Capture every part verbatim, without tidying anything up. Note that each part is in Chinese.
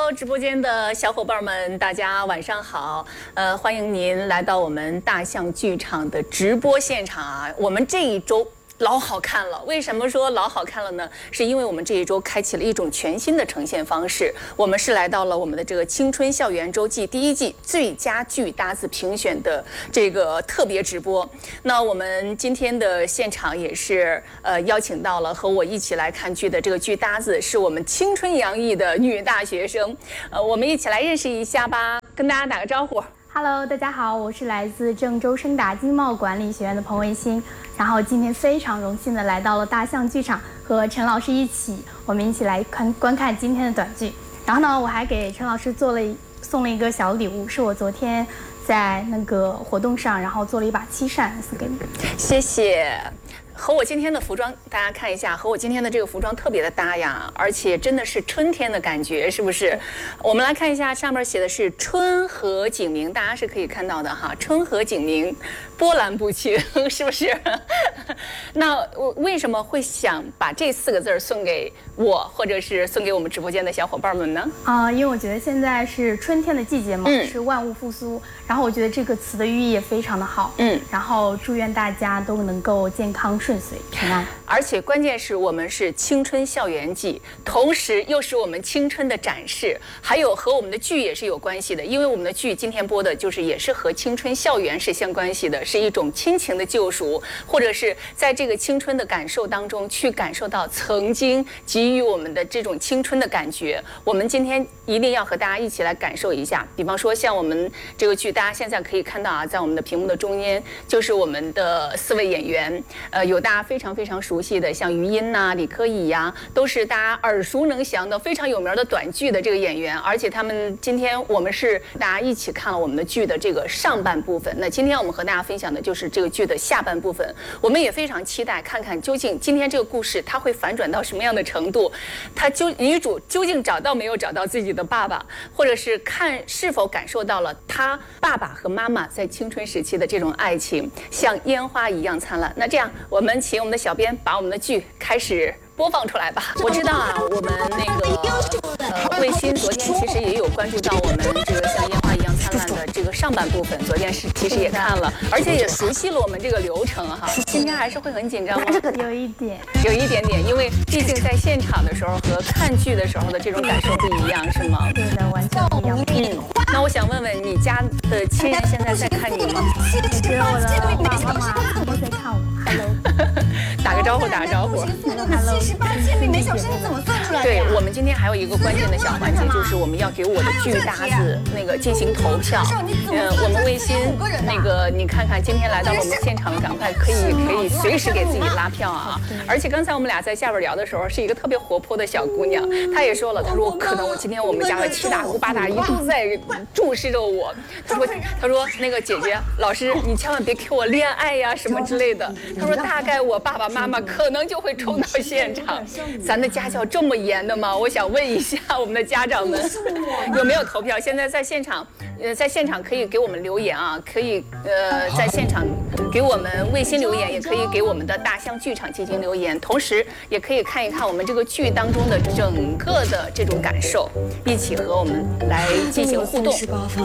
Hello， 直播间的小伙伴们，大家晚上好。呃，欢迎您来到我们大象剧场的直播现场啊。我们这一周老好看了，为什么说老好看了呢？是因为我们这一周开启了一种全新的呈现方式。我们是来到了我们的这个青春校园周记第一季最佳剧搭子评选的这个特别直播。那我们今天的现场也是呃邀请到了和我一起来看剧的这个剧搭子，是我们青春洋溢的女大学生。呃，我们一起来认识一下吧，跟大家打个招呼。 Hello， 大家好，我是来自郑州声达经贸管理学院的彭卫星。然后今天非常荣幸的来到了大象剧场，和陈老师一起，我们一起来看观看今天的短剧。然后呢，我还给陈老师做了送了一个小礼物，是我昨天在那个活动上，然后做了一把漆扇送给你。 谢谢。和我今天的服装，大家看一下，和我今天的这个服装特别的搭呀，而且真的是春天的感觉，是不是？我们来看一下，上面写的是春和景明，大家是可以看到的哈，春和景明，波澜不惊，是不是？那我为什么会想把这四个字送给我，或者是送给我们直播间的小伙伴们呢？ 啊、呃，因为我觉得现在是春天的季节嘛， 嗯、 是万物复苏，然后我觉得这个词的寓意也非常的好，嗯，然后祝愿大家都能够健康顺遂平安。 而且关键是我们是青春校园季，同时又是我们青春的展示，还有和我们的剧也是有关系的，因为我们的剧今天播的就是也是和青春校园是相关系的，是一种亲情的救赎，或者是在这个青春的感受当中去感受到曾经给予我们的这种青春的感觉。我们今天一定要和大家一起来感受一下，比方说像我们这个剧，大家现在可以看到啊，在我们的屏幕的中间就是我们的四位演员，呃，有大家非常非常熟悉的，像于音呐、李科乙呀，都是大家耳熟能详的非常有名的短剧的这个演员。而且他们今天我们是大家一起看了我们的剧的这个上半部分，那今天我们和大家分享的就是这个剧的下半部分。我们也非常期待看看究竟今天这个故事它会反转到什么样的程度，他究女主究竟找到没有找到自己的爸爸，或者是看是否感受到了他爸爸和妈妈在青春时期的这种爱情像烟花一样灿烂。那这样我们请我们的小编把我们的剧开始播放出来吧。我知道啊，我们那个呃卫星昨天其实也有关注到我们这个像烟花一样灿烂的这个上半部分，昨天是其实也看了，而且也熟悉了我们这个流程哈。今天还是会很紧张吗？ 有一点， 有一点点，因为毕竟在现场的时候和看剧的时候的这种感受不一样，是吗？ 对的，完全不一样。 嗯，那我想问问你家的亲人现在在看你吗？ 我觉得我的爸爸妈妈都在看我。Hello， 打个招呼，打个招呼。 Hello， 七十八千米每小时，你怎么算出来的？ 对，我们今天还有一个关键的小环节，就是我们要给我的剧搭子那个进行投票。嗯，我们卫星那个，你看看今天来到了我们现场，赶快可以可以随时给自己拉票啊！而且刚才我们俩在下边聊的时候，是一个特别活泼的小姑娘，她也说了，她说可能我今天我们家的七大姑八大姨都在注视着我。她说她说那个姐姐老师，你千万别给我恋爱呀什么之类的。她说大概我爸爸妈妈可能就会冲到现场。咱的家教这么严的吗？我想问一下我们的家长们有没有投票？现在在现场，呃，在现场可以给我们留言啊，可以呃在现场给我们卫星留言，也可以给我们的大象剧场进行留言，同时也可以看一看我们这个剧当中的整个的这种感受，一起和我们来进行互动。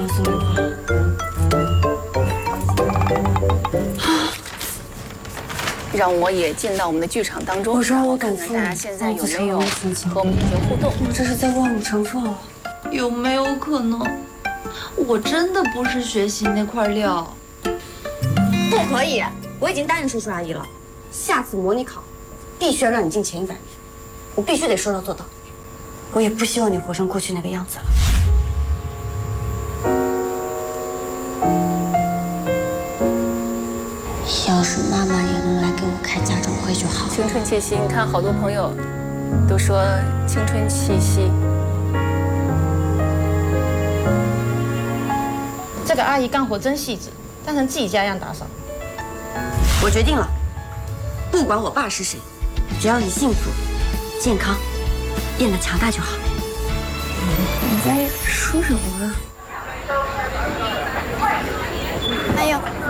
让我也进到我们的剧场当中。 我说我敢看看大家现在有没有和我们进行互动？ 我这是在望女成凤，有没有可能我真的不是学习那块料？ 不可以，我已经答应叔叔阿姨了，下次模拟考必须要让你进前一百名，我必须得说到做到。我也不希望你活成过去那个样子了。要是妈妈也能来给我开家长会就好。 青春气息，你看好多朋友都说青春气息。 这个阿姨干活真细致，当成自己家一样打扫。 我决定了，不管我爸是谁，只要你幸福、健康、变得强大就好。 你在说什么啊？ 哎呦，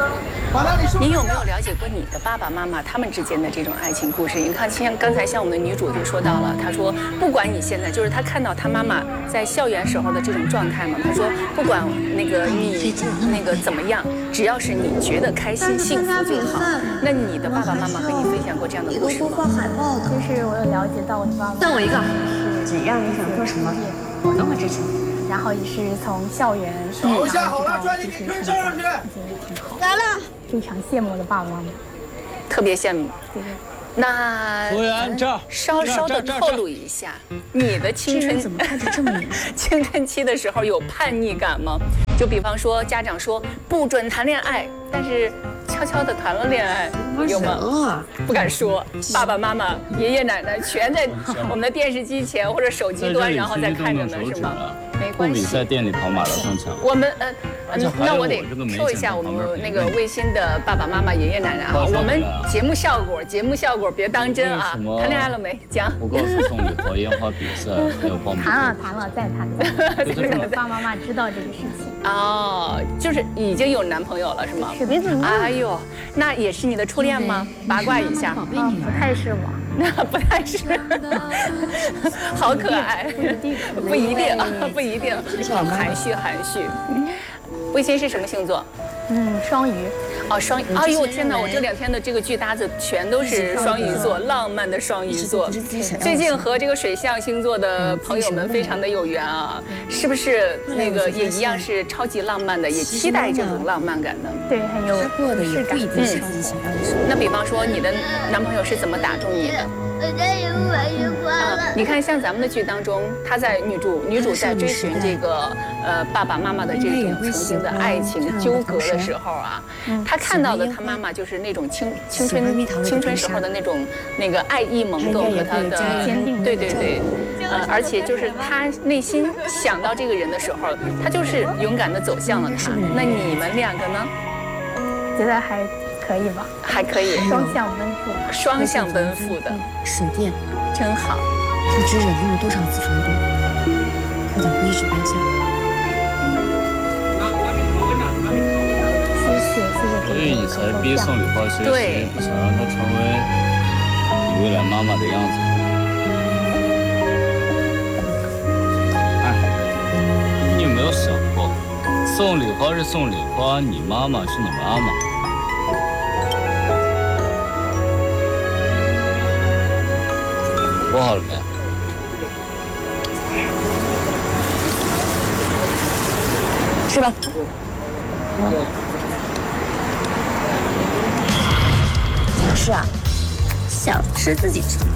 你有没有了解过你的爸爸妈妈他们之间的这种爱情故事？你看，像刚才像我们的女主就说到了，她说不管你现在就是她看到她妈妈在校园时候的这种状态嘛，她说不管那个你那个怎么样，只要是你觉得开心幸福就好。那你的爸爸妈妈和你分享过这样的故事吗？ 海报的， 就是我有了解到我的爸爸， 算我一个，只要你想做什么，我都会支持你。 然后也是从校园手下好了，抓紧给推上上去。 来了，非常羡慕我的爸爸妈妈， 特别羡慕。 对。 那服务员，这儿稍稍的透露一下，你的青春怎么看着这么严？ 青春期的时候有叛逆感吗？就比方说，家长说不准谈恋爱，但是悄悄的谈了恋爱，有吗？不敢说，爸爸妈妈、爷爷奶奶全在我们的电视机前或者手机端，然后在看着呢，是吗？没关系。 不比在店里跑马拉松场。 我们呃，那我得 Q 一下我们那个卫星的爸爸妈妈、爷爷奶奶啊，我们节目效果，节目效果别当真啊！谈恋爱了没？讲。 我告诉送礼盒、烟花比赛还有报名。 谈了，谈了，再谈。就是我爸爸妈妈知道这个事情。 哦，就是已经有男朋友了是吗？ 是的。 哎呦，那也是你的初恋吗？八卦一下。 嗯，不太是我。 那不太是，好可爱，不一定啊，不一定，含蓄含蓄。卫星是什么星座？ 嗯，双鱼。 哦，双鱼。哎呦天哪，我这两天的这个剧搭子全都是双鱼座，浪漫的双鱼座。最近和这个水象星座的朋友们非常的有缘啊，是不是那个也一样是超级浪漫的，也期待这种浪漫感呢？ 对，很有是感。嗯， 那比方说你的男朋友是怎么打中你的？啊，你看，像咱们的剧当中，他在女主女主在追寻这个呃爸爸妈妈的这种曾经的爱情纠葛的时候啊，他看到的他妈妈就是那种青青春青春时候的那种那个爱意萌动和他的坚定， 对对对，呃，而且就是他内心想到这个人的时候，他就是勇敢的走向了他。那你们两个呢？ 觉得还可以吧， 还可以， 双向奔赴， 双向奔赴的， 水电真好。 不知忍受了多少次冲动，不得不一直搬家。 谢谢谢谢。 所以你才逼送礼花学习，想让她成为你未来妈妈的样子。哎，你有没有想过，送礼花是送礼花，你妈妈是你妈妈。说好了没？ 吃吧。小事啊，小吃自己吃。